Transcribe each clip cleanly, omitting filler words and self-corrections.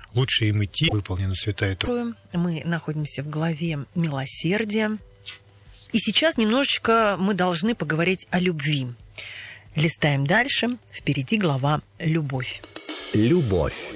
лучше им идти, выполнена святая Троица. Мы находимся в главе «Милосердие». И сейчас немножечко мы должны поговорить о любви. Листаем дальше. Впереди глава «Любовь». Любовь.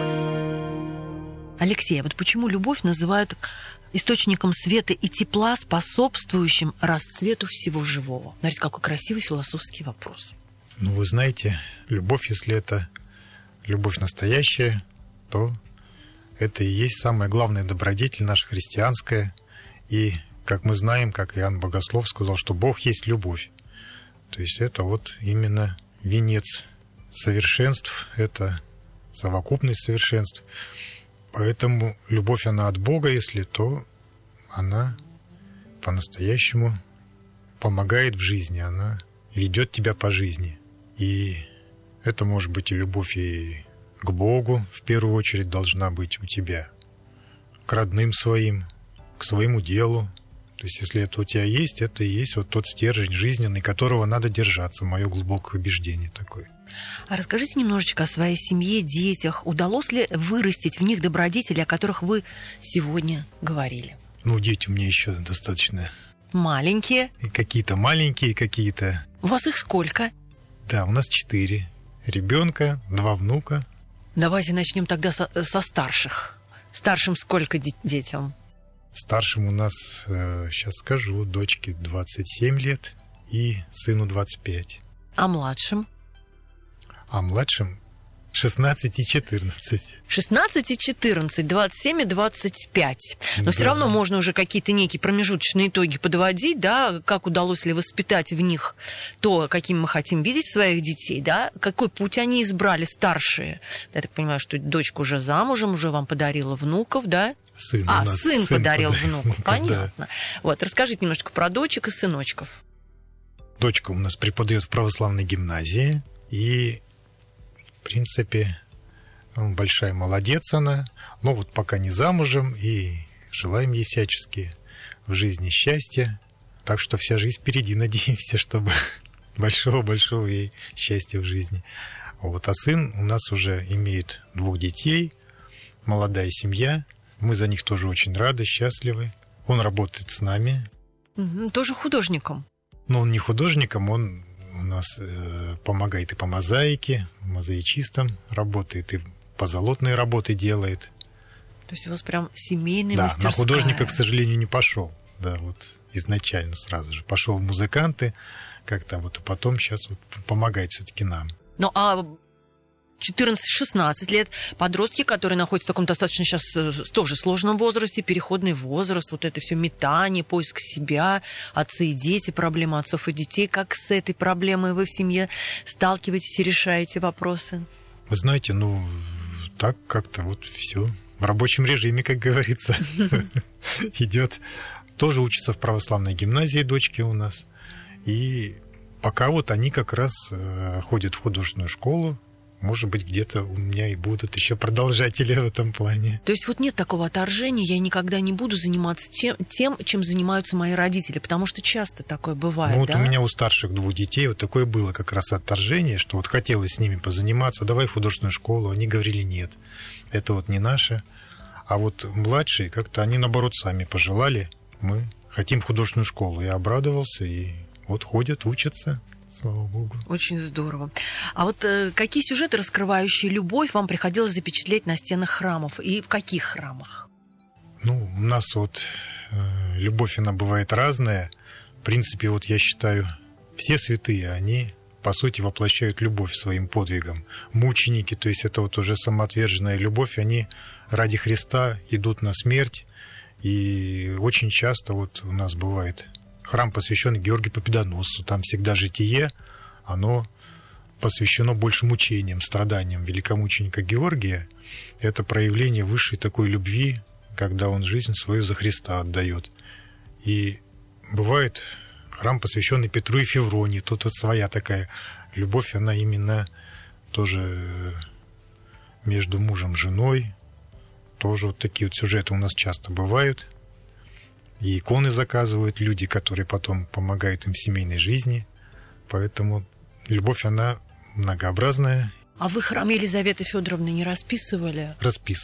Алексей, вот почему любовь называют источником света и тепла, способствующим расцвету всего живого? Смотрите, какой красивый философский вопрос. Ну, вы знаете, любовь, если это любовь настоящая, то это и есть самая главная добродетель наша христианская. И, как мы знаем, как Иоанн Богослов сказал, что Бог есть любовь. То есть это вот именно венец совершенств, это совокупность совершенств. Поэтому любовь, она от Бога, если, то она по-настоящему помогает в жизни, она ведет тебя по жизни. И это может быть и любовь и к Богу, в первую очередь, должна быть у тебя, к родным своим, к своему делу. То есть, если это у тебя есть, это и есть вот тот стержень жизненный, которого надо держаться, мое глубокое убеждение такое. А расскажите немножечко о своей семье, детях. Удалось ли вырастить в них добродетели, о которых вы сегодня говорили? Ну, дети у меня еще достаточно... Маленькие? И какие-то маленькие, какие-то... У вас их сколько? Да, у нас 4 ребенка, 2 внука. Давайте начнем тогда со старших. Старшим сколько детям? Старшим у нас, сейчас скажу, дочке 27 лет и сыну 25. А младшим? А младшим 16 и 14. 16 и 14, 27 и 25. Но все равно можно уже какие-то некие промежуточные итоги подводить, да, как удалось ли воспитать в них то, каким мы хотим видеть своих детей, да, какой путь они избрали, старшие. Я так понимаю, что дочка уже замужем, уже вам подарила внуков, да? Сын подарил внуку, понятно. Да. Вот, расскажите немножко про дочек и сыночков. Дочка у нас преподает в православной гимназии, и в принципе, большая молодец она, но вот пока не замужем, и желаем ей всячески в жизни счастья. Так что вся жизнь впереди, надеемся, чтобы большого-большого ей счастья в жизни. Вот. А сын у нас уже имеет 2 детей, молодая семья. Мы за них тоже очень рады, счастливы. Он работает с нами. Тоже художником? Но он не художником, он у нас помогает и по мозаике, мозаичистом работает, и позолотные работы делает. То есть у вас прям семейная да, мастерская. На художника, к сожалению, не пошел. Да, вот изначально сразу же. Пошел в музыканты как-то, вот, а потом сейчас вот помогает все-таки нам. Ну, а 14-16 лет подростки, которые находятся в таком достаточно сейчас тоже сложном возрасте, переходный возраст, вот это все метание, поиск себя, отцы и дети, проблема отцов и детей. Как с этой проблемой вы в семье сталкиваетесь и решаете вопросы? Вы знаете, ну, так как-то вот все в рабочем режиме, как говорится, идет. Тоже учатся в православной гимназии дочки у нас. И пока вот они как раз ходят в художественную школу. Может быть, где-то у меня и будут еще продолжатели в этом плане. То есть вот нет такого отторжения, я никогда не буду заниматься тем, чем занимаются мои родители, потому что часто такое бывает, ну, вот да? У меня у старших 2 детей вот такое было как раз отторжение, что вот хотелось с ними позаниматься, давай в художественную школу, они говорили нет, это вот не наше. А вот младшие как-то они, наоборот, сами пожелали, мы хотим в художественную школу. Я обрадовался, и вот ходят, учатся. Слава Богу. Очень здорово. А вот какие сюжеты, раскрывающие любовь, вам приходилось запечатлеть на стенах храмов? И в каких храмах? Ну, у нас вот любовь, она бывает разная. В принципе, вот я считаю, все святые, они, по сути, воплощают любовь своим подвигом. Мученики, то есть это вот уже самоотверженная любовь, они ради Христа идут на смерть. И очень часто вот у нас бывает... Храм посвящен Георгию Победоносцу. Там всегда житие, оно посвящено больше мучениям, страданиям великомученика Георгия. Это проявление высшей такой любви, когда он жизнь свою за Христа отдает. И бывает храм, посвященный Петру и Февронии. Тут вот своя такая любовь, она именно тоже между мужем и женой. Тоже вот такие вот сюжеты у нас часто бывают. И иконы заказывают люди, которые потом помогают им в семейной жизни. Поэтому любовь, она многообразная. А вы храм Елизаветы Федоровны не расписывали? Расписывали.